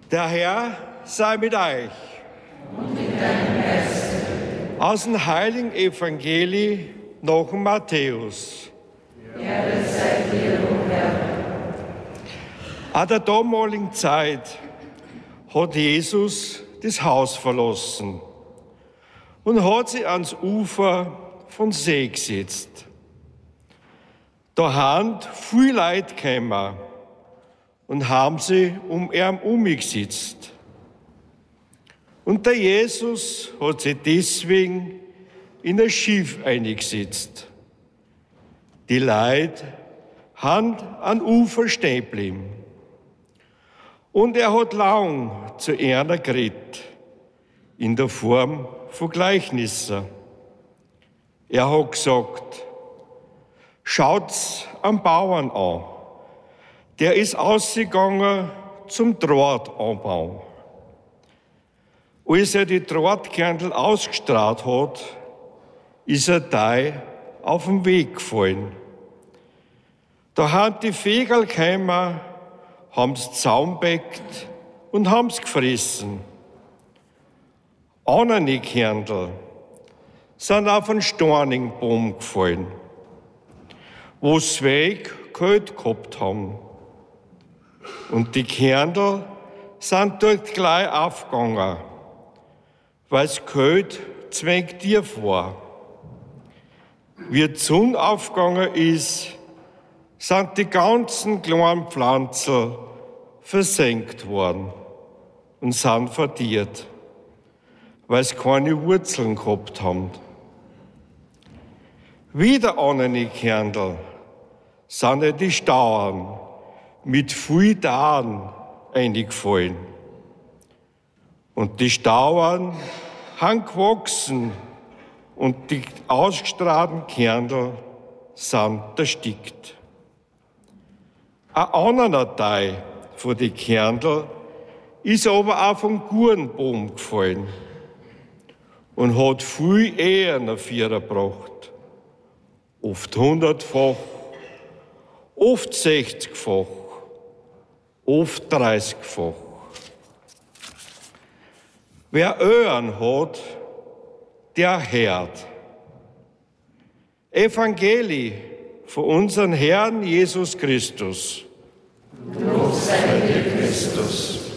Der Herr sei mit euch. Und mit deinem Geist. Aus dem heiligen Evangelium nach Matthäus. Ehre sei dir, o Herr. An der damaligen Zeit hat Jesus das Haus verlassen und hat sich ans Ufer von See gesetzt. Da haben viele Leute gekommen und haben sie um ihn umgesetzt. Und der Jesus hat sich deswegen in ein Schiff eingesetzt. Die Leute haben am Ufer stehen geblieben. Und er hat lang zu ihnen geredet, in der Form von Gleichnissen. Er hat gesagt, schaut's am Bauern an. Der ist ausgegangen zum Drahtanbau. Als er die Drahtkernel ausgestrahlt hat, ist ein Teil auf den Weg gefallen. Da haben die Vögel gekommen, haben's zusammengebäckt und haben's gefressen. Andere Kernel sind auf einen steinigen Baum gefallen, wo's Weg kalt gehabt haben. Und die Kernel sind dort gleich aufgegangen, weil's kalt zwängt tief war. Wie die Sonne aufgegangen ist, sind die ganzen kleinen Pflanzen versenkt worden und sind verdiert, weil sie keine Wurzeln gehabt haben. Wieder andere Kernel sind die Stauern mit viel Darn eingefallen. Und die Stauern haben gewachsen und die ausgestrahlten Kernel sind erstickt. Ein anderer Teil von den Kernel ist aber auf einen guten Baum gefallen und hat viel eher nach Vierer gebracht. Oft 100-fach, oft 60-fach, oft 30-fach. Wer Ohren hat, der hört. Evangelie von unserem Herrn Jesus Christus. Lob sei dir, Christus.